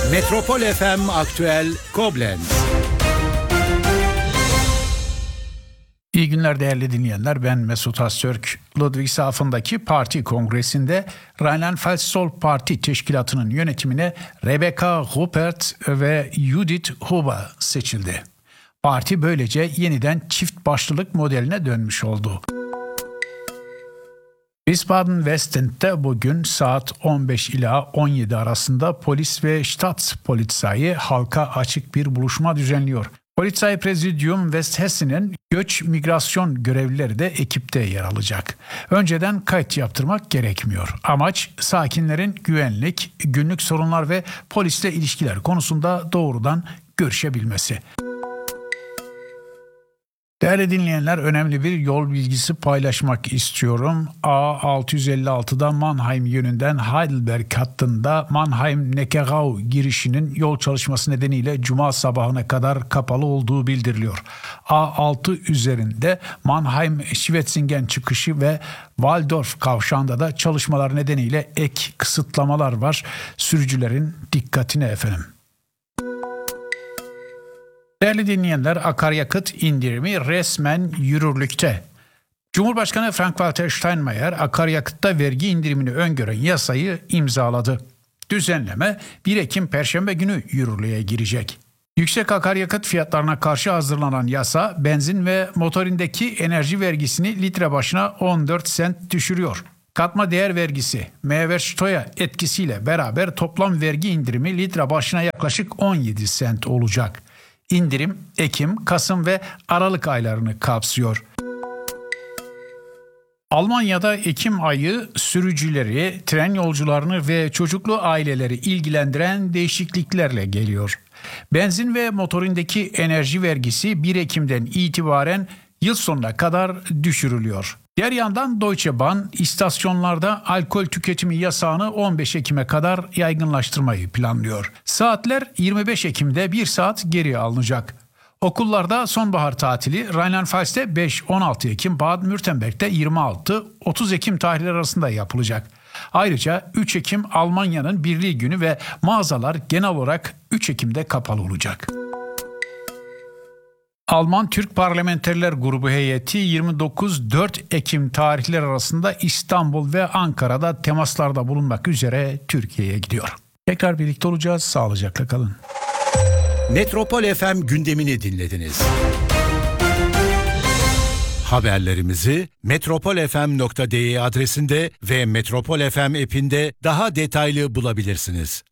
Metropol FM Aktüel Koblenz. İyi günler değerli dinleyenler. Ben Mesut Öztürk. Ludwigshafen'daki parti kongresinde Rheinland-Pfalz Sol Parti Teşkilatı'nın yönetimine Rebecca Ruppert ve Judith Huber seçildi. Parti böylece yeniden çift başlılık modeline dönmüş oldu. Wiesbaden-Westend'de bugün saat 15 ila 17 arasında polis ve Staatspolizei halka açık bir buluşma düzenliyor. Polizeipresidium Westhessen'in göç migrasyon görevlileri de ekipte yer alacak. Önceden kayıt yaptırmak gerekmiyor. Amaç sakinlerin güvenlik, günlük sorunlar ve polisle ilişkiler konusunda doğrudan görüşebilmesi. Değerli dinleyenler, önemli bir yol bilgisi paylaşmak istiyorum. A656'da Mannheim yönünden Heidelberg hattında Mannheim-Neckarau girişinin yol çalışması nedeniyle Cuma sabahına kadar kapalı olduğu bildiriliyor. A6 üzerinde Mannheim-Schwetzingen çıkışı ve Waldorf kavşağında da çalışmalar nedeniyle ek kısıtlamalar var. Sürücülerin dikkatine efendim. Değerli dinleyenler, akaryakıt indirimi resmen yürürlükte. Cumhurbaşkanı Frank-Walter Steinmeier akaryakıtta vergi indirimini öngören yasayı imzaladı. Düzenleme 1 Ekim Perşembe günü yürürlüğe girecek. Yüksek akaryakıt fiyatlarına karşı hazırlanan yasa benzin ve motorindeki enerji vergisini litre başına 14 sent düşürüyor. Katma değer vergisi, Mehrwertsteuer etkisiyle beraber toplam vergi indirimi litre başına yaklaşık 17 sent olacak. İndirim Ekim, Kasım ve Aralık aylarını kapsıyor. Almanya'da Ekim ayı sürücüleri, tren yolcularını ve çocuklu aileleri ilgilendiren değişikliklerle geliyor. Benzin ve motorindeki enerji vergisi 1 Ekim'den itibaren yıl sonuna kadar düşürülüyor. Diğer yandan Deutsche Bahn istasyonlarda alkol tüketimi yasağını 15 Ekim'e kadar yaygınlaştırmayı planlıyor. Saatler 25 Ekim'de 1 saat geriye alınacak. Okullarda sonbahar tatili Rheinland-Pfalz'te 5-16 Ekim, Baden-Württemberg'de 26-30 Ekim tarihleri arasında yapılacak. Ayrıca 3 Ekim Almanya'nın Birliği Günü ve mağazalar genel olarak 3 Ekim'de kapalı olacak. Alman Türk Parlamenterler Grubu heyeti 29-4 Ekim tarihleri arasında İstanbul ve Ankara'da temaslarda bulunmak üzere Türkiye'ye gidiyor. Tekrar birlikte olacağız. Sağlıcakla kalın. Metropol FM gündemini dinlediniz. Haberlerimizi metropolfm.de adresinde ve Metropol FM app'inde daha detaylı bulabilirsiniz.